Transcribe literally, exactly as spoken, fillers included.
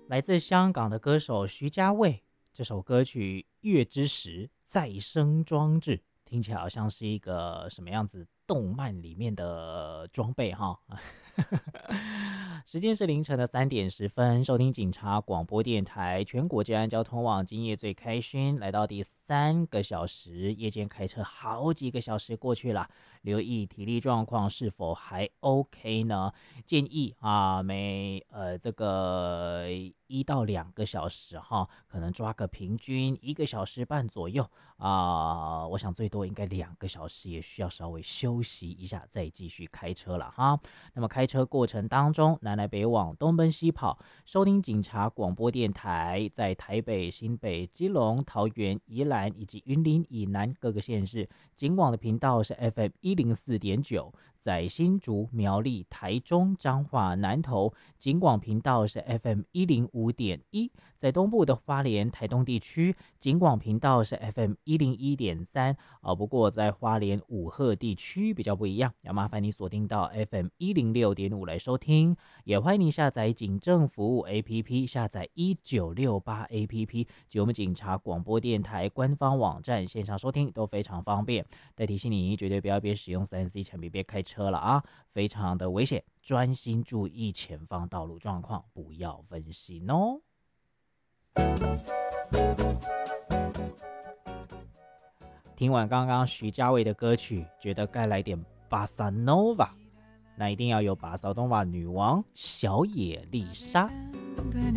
来自香港的歌手徐佳蔚，这首歌曲《月之时再生装置》听起来好像是一个什么样子动漫里面的装备哈。时间是凌晨的三点十分，收听警察广播电台全国治安交通网，今夜最开心，来到第三个小时，夜间开车好几个小时过去了，留意体力状况是否还 OK 呢？建议啊，每呃这个一到两个小时哈，可能抓个平均一个小时半左右啊，我想最多应该两个小时，也需要稍微休息一下，再继续开车了哈。那么开车过程当中，南来北往，东奔西跑，收听警察广播电台，在台北、新北、基隆、桃园、宜兰以及云林以南各个县市，警广的频道是 F M 一零四点九，在新竹、苗栗、台中、彰化、南投，警广频道是 F M 一零五点一，在东部的花莲、台东地区，警广频道是 F M 一零一点三。哦，不过在花莲五鹤地区比较不一样，要麻烦你锁定到 F M 一零六点五来收听，也欢迎你下载警政服务 A P P， 下载一九六八 A P P 及我们警察广播电台官方网站线上收听都非常方便。再提醒你，绝对不要别使用 三 C 产品，别开车了啊，非常的危险，专心注意前方道路状况，不要分心哦。听完刚刚徐佳蔚的歌曲，觉得该来点巴萨诺瓦，那一定要有巴萨诺瓦女王小野丽莎。